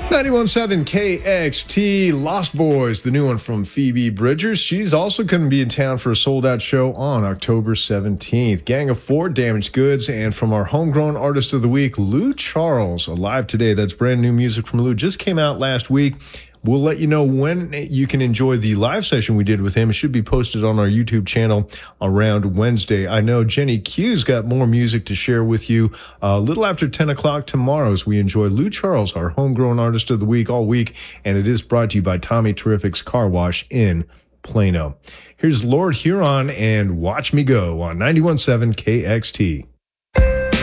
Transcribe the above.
91.7 KXT, Lost Boys, the new one from Phoebe Bridgers. She's also going to be in town for a sold-out show on October 17th. Gang of Four, Damaged Goods, and from our homegrown artist of the week, Lou Charles, alive today. That's brand new music from Lou. Just came out last week. We'll let you know when you can enjoy the live session we did with him. It should be posted on our YouTube channel around Wednesday. I know Jenny Q's got more music to share with you a little after 10 o'clock tomorrow as we enjoy Lou Charles, our homegrown artist of the week all week, and it is brought to you by Tommy Terrific's Car Wash in Plano. Here's Lord Huron and Watch Me Go on 91.7 KXT.